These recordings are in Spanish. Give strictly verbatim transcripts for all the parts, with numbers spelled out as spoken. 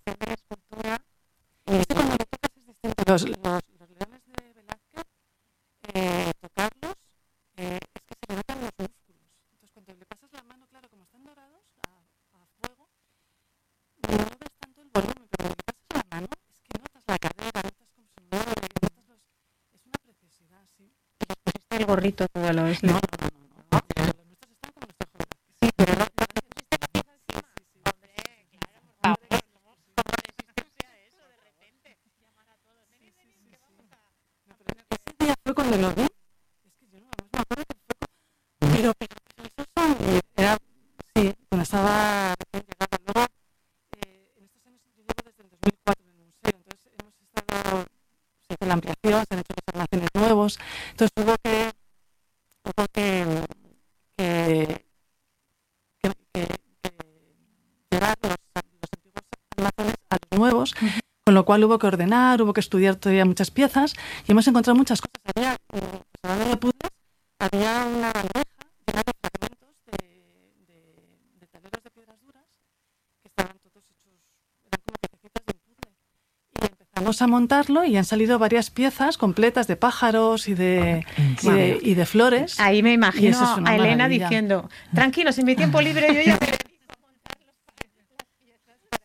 creación de la escultura, este cuando lo tocas es distinto. Los, los, los leones de Velázquez, eh, tocarlos, eh, es que se le notan los músculos. Entonces cuando le pasas la mano, claro, como están dorados a, a fuego, no ves tanto el volumen, pero cuando le pasas la mano, es que notas la cadera, notas cómo se mueve, notas los... es una preciosidad, sí. Y les pusiste el gorrito todo lo es. No, no, no, no, no. Los nuestros están como nuestros jóvenes. Sí, pero no, no pusiste la pieza encima. Sí, sí, sí. Hombre, claro, por favor, ¿no? ¿Cómo resistencia a eso de repente? Llamar a todos. Venid, venid, que vamos a... No, pero ese día fue cuando lo vi. Es que yo no, además me acuerdo que fue como... Pero, pero, pero esos son... Era... Sí, cuando estaba recién llegada. Luego, eh, en estos años yo llevo desde el dos mil cuatro en el museo, entonces hemos estado... Se hizo la ampliación, se han hecho los almacenes nuevos, entonces hubo que... Hubo que... que, que, que, que llevar los, los antiguos almacenes a los nuevos, uh-huh. Con lo cual hubo que ordenar, hubo que estudiar todavía muchas piezas y hemos encontrado muchas cosas. Había, pues hablando de puzzles, había una bandeja llena de fragmentos de, de, de tableros de piedras duras que estaban todos hechos, eran como piecitas de un puzzle. Y empezamos a montarlo y han salido varias piezas completas de pájaros y de, y de, y de flores. Ahí me imagino es a Elena maravilla. Diciendo, tranquilos, en mi tiempo libre yo ya me dedico a montar los las piezas para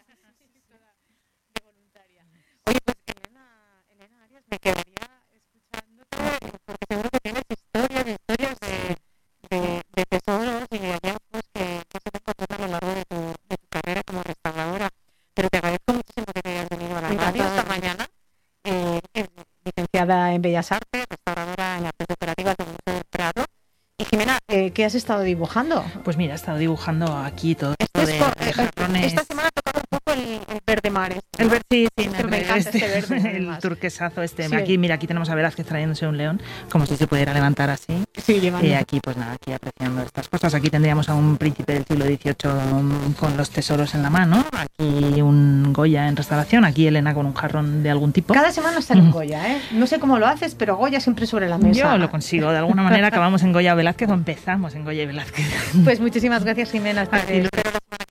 de voluntaria. Oye, pues Elena, Elena Arias, me quedaría escuchándote porque seguro que tienes historias, historias de, de, de tesoros y de hallazgos que, que se te encontrado a lo largo de tu, de tu carrera como restauradora. Pero te agradezco muchísimo que te hayas venido a la radio esta mañana. Eh, es licenciada en Bellas Artes, restauradora en Artes Decorativas del Museo del Prado. Y Jimena, eh, ¿qué has estado dibujando? Pues mira, he estado dibujando aquí todo este esto de, por, de jarrones. Esta semana ha tocado un poco el, el verde mar. Este, el verde, sí, sí, me, me encanta este, este verde. El turquesazo este. Sí. Aquí, mira, aquí tenemos a Velázquez trayéndose un león, como si se pudiera levantar así. Sí, llevando. Y aquí, pues nada, aquí apreciando estas cosas. Aquí tendríamos a un príncipe del siglo dieciocho con los tesoros en la mano. Aquí un Goya en restauración. Aquí Elena con un jarrón de algún tipo. Cada semana está en Goya, ¿eh? No sé cómo lo haces, pero Goya siempre sobre la mesa. Yo lo consigo. De alguna manera acabamos en Goya Velázquez o empezamos en Goya y Velázquez. Pues muchísimas gracias, Jimena. Hasta